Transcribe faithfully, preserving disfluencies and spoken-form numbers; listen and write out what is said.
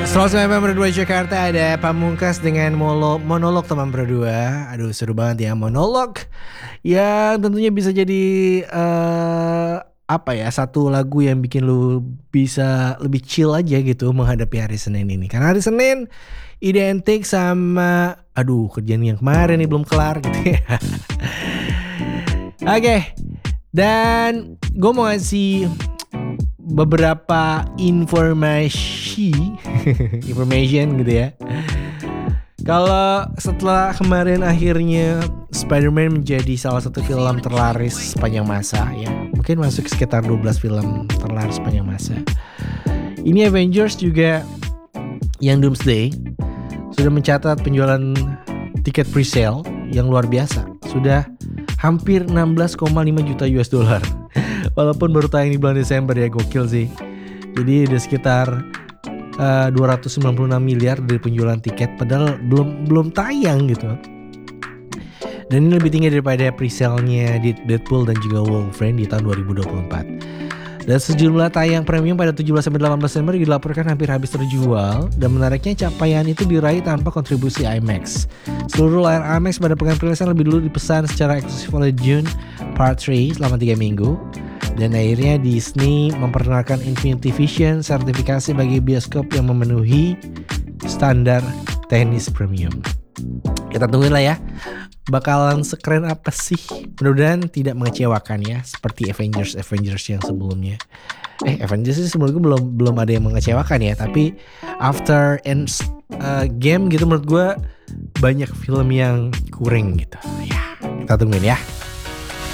seratus sembilan puluh dua Jakarta, ada Pamungkas dengan molo, monolog teman berdua. Aduh seru banget ya, monolog yang tentunya bisa jadi uh, apa ya, satu lagu yang bikin lu bisa lebih chill aja gitu menghadapi hari Senin ini. Karena hari Senin identik sama aduh kerjaan yang kemarin nih belum kelar gitu ya. Oke, okay. Dan gue mau ngasih beberapa informasi information gitu ya. Kalau setelah kemarin akhirnya Spider-Man menjadi salah satu film terlaris sepanjang masa ya, mungkin masuk sekitar dua belas film terlaris sepanjang masa. Ini Avengers juga yang Doomsday sudah mencatat penjualan tiket pre-sale yang luar biasa, sudah hampir enam belas koma lima juta U S dollar. Walaupun baru tayang di bulan Desember ya, gokil sih. Jadi ada sekitar uh, dua ratus sembilan puluh enam miliar dari penjualan tiket, padahal belum belum tayang gitu. Dan ini lebih tinggi daripada pre-sale-nya di Deadpool dan juga Wolverine di tahun dua ribu dua puluh empat. Dan sejumlah tayang premium pada tujuh belas sampai delapan belas Desember dilaporkan hampir habis terjual, dan menariknya capaian itu diraih tanpa kontribusi IMAX. Seluruh layar IMAX pada pekan perilisan lebih dulu dipesan secara eksklusif oleh Dune Part tiga selama tiga minggu. Dan akhirnya Disney memperkenalkan Infinity Vision, sertifikasi bagi bioskop yang memenuhi standar teknis premium. Kita tungguin lah ya, bakalan sekeren apa sih. Mudah-mudahan tidak mengecewakan ya, seperti Avengers Avengers yang sebelumnya. Eh Avengers sih menurut gue belum belum ada yang mengecewakan ya, tapi after end uh, game gitu menurut gue banyak film yang kurang gitu. Ya kita tungguin ya.